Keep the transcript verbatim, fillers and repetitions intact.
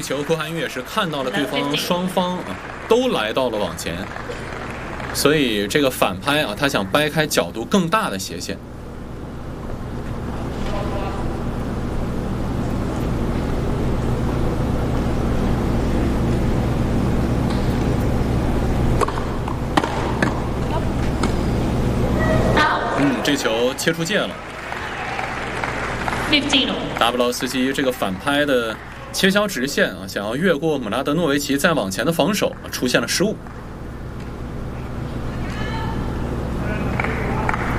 一球，郭涵宇也是看到了对方双方啊都来到了网前，所以这个反拍啊，他想掰开角度更大的斜线。嗯，这球切出界了。达布劳斯基这个反拍的切削直线啊，想要越过姆拉德诺维奇再往前的防守，出现了失误。